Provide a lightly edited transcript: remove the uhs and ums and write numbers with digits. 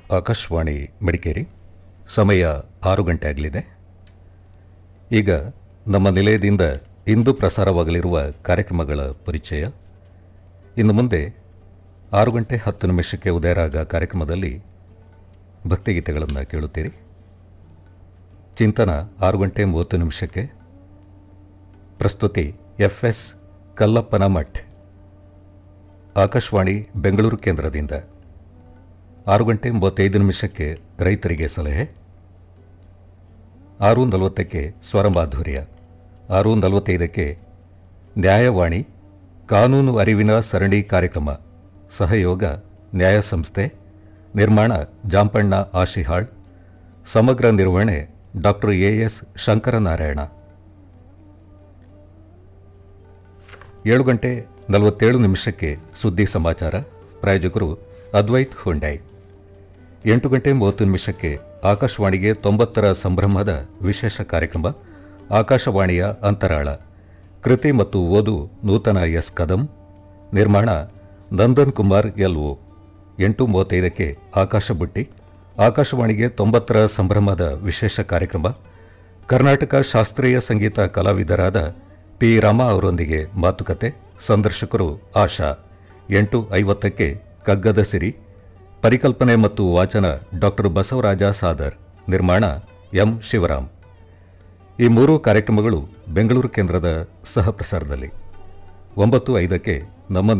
ಆಕಾಶವಾಣಿ ಮಡಿಕೇರಿ. ಸಮಯ 6 ಗಂಟೆ ಆಗಲಿದೆ. ಈಗ ನಮ್ಮ ನಿಲಯದಿಂದ ಇಂದು ಪ್ರಸಾರವಾಗಲಿರುವ ಕಾರ್ಯಕ್ರಮಗಳ ಪರಿಚಯ. ಇನ್ನು ಮುಂದೆ 6 ಗಂಟೆ 10 ನಿಮಿಷಕ್ಕೆ ಉದಯರಾಗ ಕಾರ್ಯಕ್ರಮದಲ್ಲಿ ಭಕ್ತಿಗೀತೆಗಳನ್ನು ಕೇಳುತ್ತೀರಿ. ಚಿಂತನ 6 ಗಂಟೆ 30 ನಿಮಿಷಕ್ಕೆ. ಪ್ರಸ್ತುತಿ FS ಕಲ್ಲಪ್ಪನ ಮಠ್. ಆಕಾಶವಾಣಿ ಬೆಂಗಳೂರು ಕೇಂದ್ರದಿಂದ 6 ಗಂಟೆ 35 ನಿಮಿಷಕ್ಕೆ ರೈತರಿಗೆ ಸಲಹೆ. 6:40ಕ್ಕೆ ಸ್ವರಮಾಧುರ್ಯ. 6:45ಕ್ಕೆ ನ್ಯಾಯವಾಣಿ ಕಾನೂನು ಅರಿವಿನ ಸರಣಿ ಕಾರ್ಯಕ್ರಮ. ಸಹಯೋಗ ನ್ಯಾಯ ಸಂಸ್ಥೆ. ನಿರ್ಮಾಣ ಜಾಂಪಣ್ಣ ಆಶಿಹಾಳ್. ಸಮಗ್ರ ನಿರ್ವಹಣೆ ಡಾಕ್ಟರ್ AS ಶಂಕರನಾರಾಯಣ. 7 ಗಂಟೆ 47 ನಿಮಿಷಕ್ಕೆ ಸುದ್ದಿ ಸಮಾಚಾರ. ಪ್ರಾಯೋಜಕರು ಅದ್ವೈತ್ ಹುಂಡೈ. 8 ಗಂಟೆ 30 ನಿಮಿಷಕ್ಕೆ ಆಕಾಶವಾಣಿಗೆ 90ರ ಸಂಭ್ರಮದ ವಿಶೇಷ ಕಾರ್ಯಕ್ರಮ ಆಕಾಶವಾಣಿಯ ಅಂತರಾಳ. ಕೃತಿ ಮತ್ತು ಓದು ನೂತನ S ಕದಂ. ನಿರ್ಮಾಣ ನಂದನ್ ಕುಮಾರ್ LO. 8:35ಕ್ಕೆ ಆಕಾಶ ಬುಟ್ಟಿ. ಆಕಾಶವಾಣಿಗೆ 90ರ ಸಂಭ್ರಮದ ವಿಶೇಷ ಕಾರ್ಯಕ್ರಮ ಕರ್ನಾಟಕ ಶಾಸ್ತ್ರೀಯ ಸಂಗೀತ ಕಲಾವಿದರಾದ P. ರಾಮ ಅವರೊಂದಿಗೆ ಮಾತುಕತೆ. ಸಂದರ್ಶಕರು ಆಶಾ. 8:50ಕ್ಕೆ ಕಗ್ಗದ ಸಿರಿ. ಪರಿಕಲ್ಪನೆ ಮತ್ತು ವಾಚನ ಡಾಕ್ಟರ್ ಬಸವರಾಜ ಸಾದರ್. ನಿರ್ಮಾಣ M. ಶಿವರಾಮ್. ಈ 3 ಕಾರ್ಯಕ್ರಮಗಳು ಬೆಂಗಳೂರು ಕೇಂದ್ರದ ಸಹ ಪ್ರಸಾರದಲ್ಲಿ. 9:05ಕ್ಕೆ ನಮ್ಮ